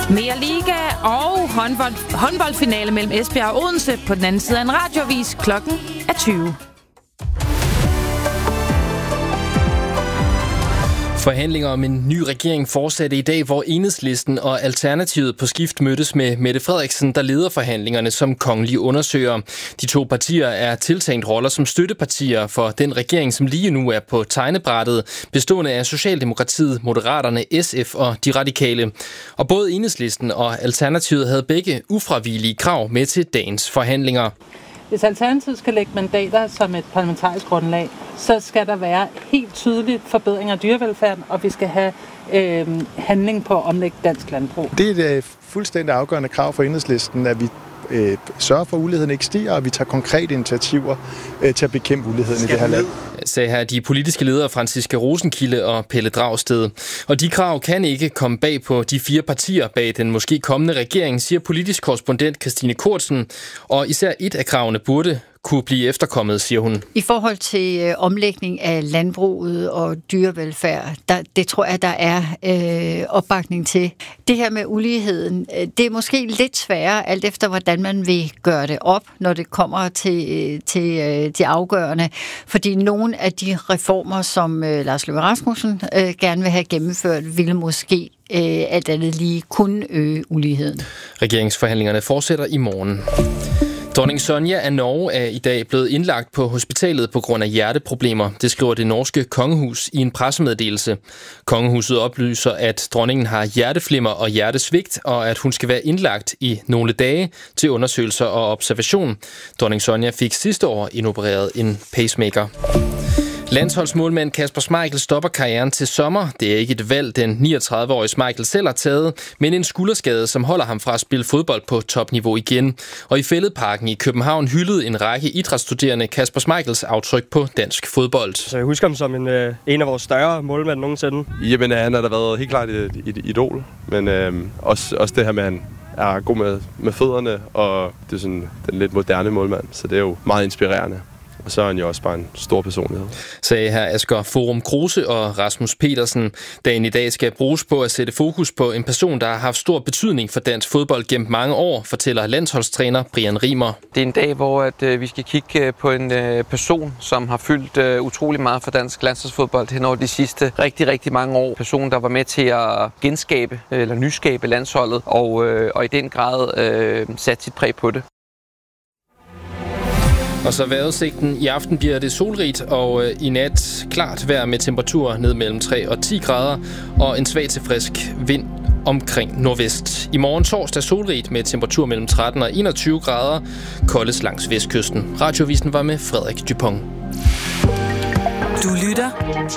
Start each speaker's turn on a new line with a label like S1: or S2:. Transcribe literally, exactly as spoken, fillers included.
S1: Mere liga og håndbold, håndboldfinale mellem Esbjerg og Odense på den anden side af en radioavis. Klokken er tyve.
S2: Forhandlinger om en ny regering fortsatte i dag, hvor Enhedslisten og Alternativet på skift mødtes med Mette Frederiksen, der leder forhandlingerne som kongelig undersøger. De to partier er tiltænkt roller som støttepartier for den regering, som lige nu er på tegnebrættet, bestående af Socialdemokratiet, Moderaterne, S F og De Radikale. Og både Enhedslisten og Alternativet havde begge ufravigelige krav med til dagens forhandlinger.
S3: Hvis Alternativet skal lægge mandater som et parlamentarisk grundlag, så skal der være helt tydeligt forbedring af dyrevelfærden, og vi skal have øh, handling på at omlægge dansk landbrug.
S4: Det er et fuldstændig afgørende krav for Enhedslisten, at vi øh, sørger for, at uligheden ikke stiger, og vi tager konkrete initiativer øh, til at bekæmpe uligheden i det her land.
S2: Sagde her de politiske ledere Franciska Rosenkilde og Pelle Dragsted. Og de krav kan ikke komme bag på de fire partier bag den måske kommende regering, siger politisk korrespondent Christine Kortsen. Og især et af kravene burde kunne blive efterkommet, siger hun.
S5: I forhold til øh, omlægning af landbruget og dyrevelfærd, der, det tror jeg, der er øh, opbakning til. Det her med uligheden, øh, det er måske lidt sværere, alt efter hvordan man vil gøre det op, når det kommer til, til øh, de afgørende. Fordi nogle af de reformer, som øh, Lars Løkke Rasmussen øh, gerne vil have gennemført, ville måske øh, alt andet lige kun øge uligheden.
S2: Regeringsforhandlingerne fortsætter i morgen. Dronning Sonja af Norge er i dag blevet indlagt på hospitalet på grund af hjerteproblemer. Det skriver det norske kongehus i en pressemeddelelse. Kongehuset oplyser, at dronningen har hjerteflimmer og hjertesvigt, og at hun skal være indlagt i nogle dage til undersøgelser og observation. Dronning Sonja fik sidste år indopereret en pacemaker. Landsholdsmålmand Kasper Schmeichel stopper karrieren til sommer. Det er ikke et valg, den niogtredive-årige Schmeichel selv har taget, men en skulderskade, som holder ham fra at spille fodbold på topniveau igen. Og i Fælledparken i København hyldede en række idrætsstuderende Kasper Schmeichels aftryk på dansk fodbold.
S6: Så jeg husker ham som en, øh, en af vores større målmænd nogensinde.
S7: Jamen, han har da været helt klart et, et idol, men øh, også, også det her med, at han er god med, med fødderne, og det er sådan den lidt moderne målmand, så det er jo meget inspirerende. Og så er han jo også bare en stor personlighed.
S2: Sagde her Asger Forum Kruse og Rasmus Petersen. Dagen i dag skal bruges på at sætte fokus på en person, der har haft stor betydning for dansk fodbold gennem mange år, fortæller landsholdstræner Brian Rimer.
S8: Det er en dag, hvor at, øh, vi skal kigge på en øh, person, som har fyldt øh, utrolig meget for dansk landsholdsfodbold hen over de sidste rigtig, rigtig mange år. Person, der var med til at genskabe øh, eller nyskabe landsholdet, og, øh, og i den grad øh, satte sit præg på det.
S2: Og så vejrudsigten. I aften bliver det solrigt, og øh, i nat klart vejr med temperaturer ned mellem tre og ti grader, og en svag til frisk vind omkring nordvest. I morgen torsdag solrigt med temperatur mellem tretten og enogtyve grader, koldes langs vestkysten. Radioavisen var med Frederik Dupont.
S1: Du lytter